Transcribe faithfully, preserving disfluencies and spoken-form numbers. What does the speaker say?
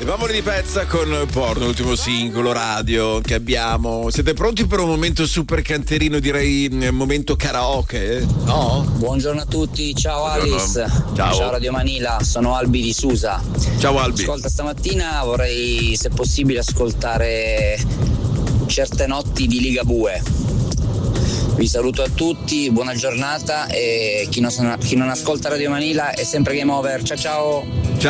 Vamoli di pezza con Porno, l'ultimo singolo radio che abbiamo. Siete pronti per un momento super canterino, direi momento karaoke? No? Buongiorno a tutti, ciao Buongiorno. Alice. Ciao. Ciao Radio Manila, sono Albi di Susa. Ciao Albi. Ascolta, stamattina vorrei, se possibile, ascoltare Certe notti di Ligabue. Vi saluto a tutti, buona giornata e chi non, chi non ascolta Radio Manila è sempre Game Over. Ciao ciao!